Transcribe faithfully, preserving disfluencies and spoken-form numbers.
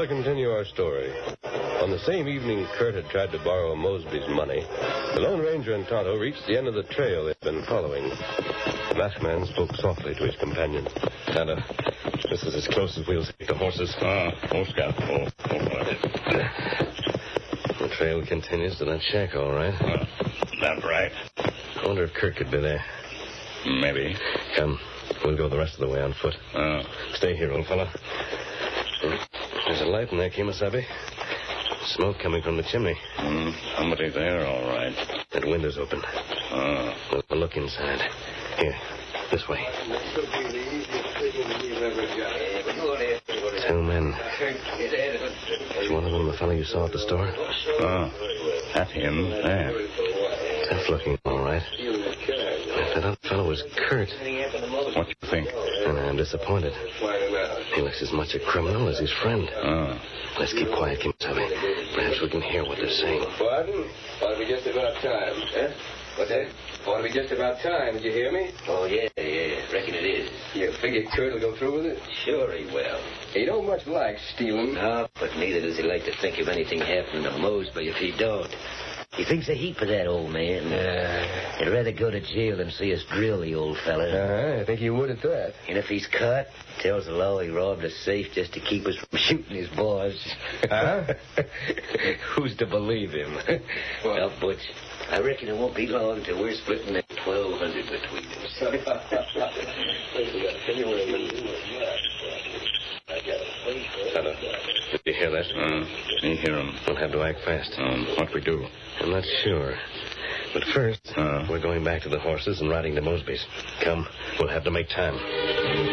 continue our story. On the same evening Kurt had tried to borrow Mosby's money, the Lone Ranger and Tonto reached the end of the trail they'd been following. The masked man spoke softly to his companion. Tonto, this is as close as we'll take the horses. Ah, oh, Scout. Oh, oh, The trail continues to that shack, all right. Uh, that's right. I wonder if Kurt could be there. Maybe. Come, we'll go the rest of the way on foot. Uh, Stay here, old fella. There's a light in there, Kemosabe. Smoke coming from the chimney. mm, somebody there, all right. That window's open. Uh, We'll look inside. Here, this way. Two men. Is one of them the fellow you saw at the store? uh, that's him there. Tough looking, all right. If that other fellow was Kurt. What you think? And I'm disappointed. He looks as much a criminal as his friend. Uh, Let's keep quiet, Kemosabe. Perhaps we can hear what they're saying. Pardon? Ought to be just about time. Huh? What's that? Ought to be just about time. Did you hear me? Oh, yeah, yeah. Reckon it is. You figure Kurt will go through with it? Sure he will. He don't much like stealing. No, but neither does he like to think of anything happening to Mosby if he don't. He thinks a heap of that old man. Uh, He'd rather go to jail than see us drill the old fella. uh-huh. I think he would at that. And if he's caught, tells the law he robbed a safe just to keep us from shooting his boys. Huh? Who's to believe him? Well, Butch, I reckon it won't be long till we're splitting that twelve hundred between us. Tonto, did you hear that? uh, you hear him. We'll have to act fast. Um, what we do? I'm not sure. But first, Uh. we're going back to the horses and riding to Mosby's. Come, we'll have to make time.